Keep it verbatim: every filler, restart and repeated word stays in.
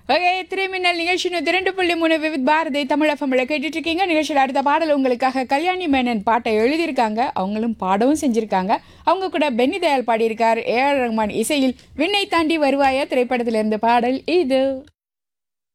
Okay, திரைமின்னல் நிகழ்ச்சி நூற்றி ரெண்டு புள்ளி மூணு விவித் பாரதி தமிழ் எஃப்எம்ல கேட்டுட்டு இருக்கீங்க. நிகழ்ச்சியில் அடுத்த பாடல் உங்களுக்காக கல்யாணி மேனன் பாட்டை எழுதியிருக்காங்க, அவங்களும் பாடவும் செஞ்சிருக்காங்க. அவங்க கூட பென்னி தயாள் பாடியிருக்கார். ஏ ஆர் ரஹ்மான் இசையில் விண்ணை தாண்டி வருவாயா திரைப்படத்திலிருந்து பாடல் இது.